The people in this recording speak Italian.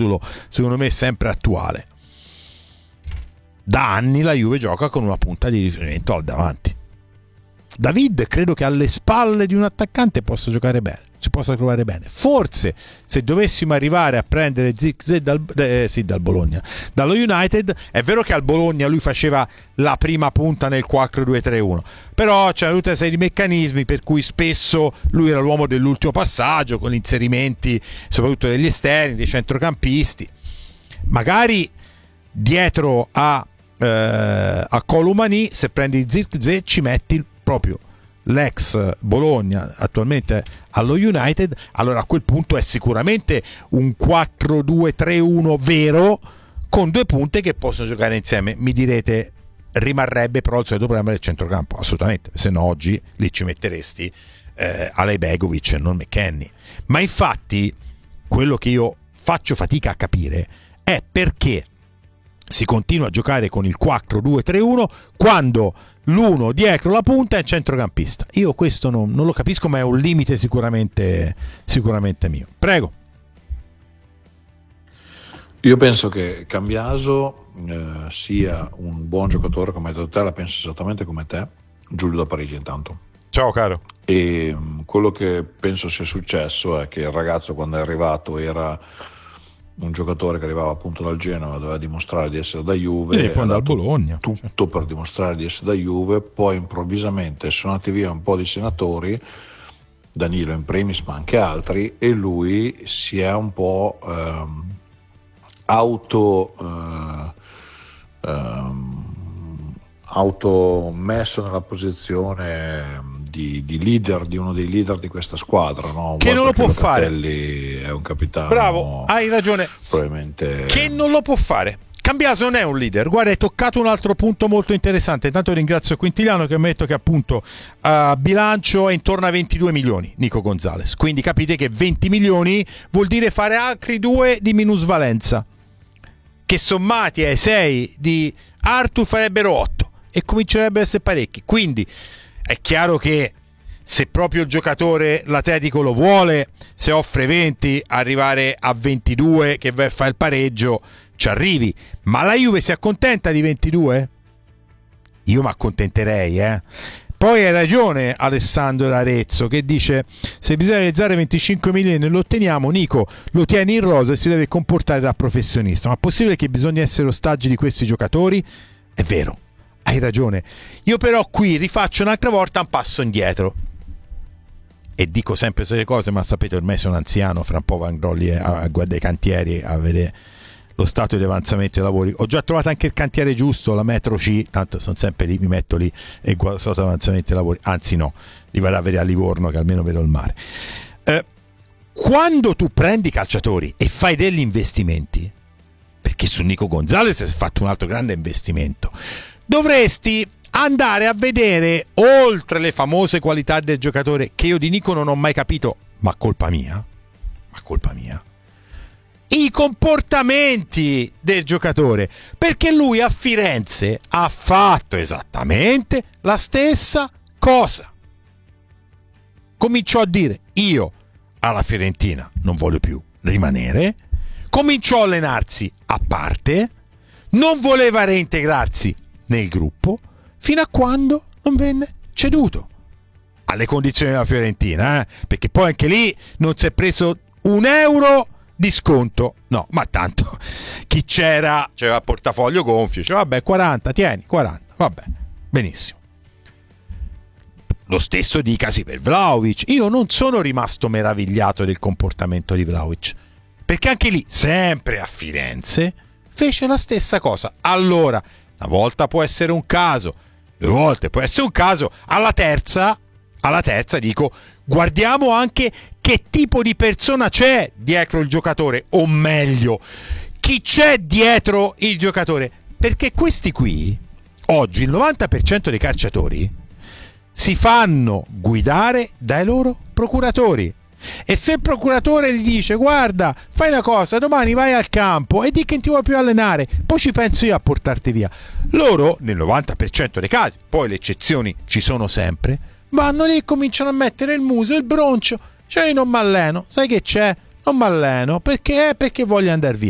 modulo secondo me sempre attuale. Da anni la Juve gioca con una punta di riferimento al davanti. David credo che alle spalle di un attaccante possa giocare bene, si possa trovare bene. Forse se dovessimo arrivare a prendere Zirkzee dal Bologna, dallo United, è vero che al Bologna lui faceva la prima punta nel 4-2-3-1, però c'era tutta una serie di meccanismi per cui spesso lui era l'uomo dell'ultimo passaggio, con gli inserimenti soprattutto degli esterni, dei centrocampisti. Magari dietro a Colomani, se prendi Zirkzee ci metti proprio l'ex Bologna attualmente allo United, allora a quel punto è sicuramente un 4-2-3-1 vero, con due punte che possono giocare insieme. Mi direte, rimarrebbe però il solito problema del centrocampo? Assolutamente, se no oggi lì ci metteresti Alejbegovic e non McKennie. Ma infatti quello che io faccio fatica a capire è perché si continua a giocare con il 4-2-3-1 quando l'uno dietro la punta è centrocampista. Io questo non lo capisco, ma è un limite sicuramente mio. Prego. Io penso che Cambiaso sia un buon giocatore, come hai detto te, la penso esattamente come te. Giulio da Parigi intanto. Ciao caro. E quello che penso sia successo è che il ragazzo, quando è arrivato, era un giocatore che arrivava appunto dal Genoa, doveva dimostrare di essere da Juve, e poi dal Bologna, tutto per dimostrare di essere da Juve. Poi improvvisamente sono andati via un po' di senatori, Danilo in primis ma anche altri, e lui si è un po' automesso nella posizione di leader, di uno dei leader di questa squadra, no? Che non lo può fare. È un capitano. Bravo, hai ragione. Probabilmente che non lo può fare. Cambiaso non è un leader. Guarda, hai toccato un altro punto molto interessante. Intanto ringrazio Quintiliano che mi ha detto che appunto a bilancio è intorno a 22 milioni Nico Gonzalez. Quindi capite che 20 milioni vuol dire fare altri 2 di minusvalenza, che sommati ai 6 di Arthur farebbero 8 e comincerebbero a essere parecchi. Quindi è chiaro che se proprio il giocatore, l'Atletico lo vuole, se offre 20, arrivare a 22 che va a fare il pareggio ci arrivi. Ma la Juve si accontenta di 22? Io mi accontenterei, Poi hai ragione Alessandro Arezzo che dice: se bisogna realizzare 25 milioni e lo otteniamo, Nico lo tieni in rosa e si deve comportare da professionista. Ma è possibile che bisogna essere ostaggi di questi giocatori? È vero, hai ragione. Io però qui rifaccio un'altra volta un passo indietro e dico sempre queste cose, ma sapete ormai sono anziano, fra un po' van Grolli a guardare i cantieri a vedere lo stato di avanzamento dei lavori. Ho già trovato anche il cantiere giusto, la metro C, tanto sono sempre lì, mi metto lì e guardo lo stato di avanzamento dei lavori, anzi no, li vado a vedere a Livorno che almeno vedo il mare. Quando tu prendi calciatori e fai degli investimenti, perché su Nico Gonzalez si è fatto un altro grande investimento, dovresti andare a vedere, oltre le famose qualità del giocatore, che io di Nico non ho mai capito, ma colpa mia, i comportamenti del giocatore, perché lui a Firenze ha fatto esattamente la stessa cosa. Cominciò a dire: io alla Fiorentina non voglio più rimanere, cominciò a allenarsi a parte, non voleva reintegrarsi nel gruppo, fino a quando non venne ceduto alle condizioni della Fiorentina, perché poi anche lì non si è preso un euro di sconto, no, ma tanto chi c'era c'aveva il portafoglio gonfio, diceva vabbè 40, tieni 40, vabbè, benissimo. Lo stesso dicasi per Vlahovic. Io non sono rimasto meravigliato del comportamento di Vlahovic, perché anche lì, sempre a Firenze, fece la stessa cosa. Allora, una volta può essere un caso, 2 volte può essere un caso, alla terza dico guardiamo anche che tipo di persona c'è dietro il giocatore, o meglio, chi c'è dietro il giocatore, perché questi qui, oggi il 90% dei calciatori si fanno guidare dai loro procuratori. E se il procuratore gli dice guarda, fai una cosa, domani vai al campo e di che ti vuoi più allenare, poi ci penso io a portarti via, loro nel 90% dei casi, poi le eccezioni ci sono sempre, vanno lì e cominciano a mettere il muso, il broncio, cioè io non mi alleno, sai che c'è? Non mi alleno perché voglio andare via.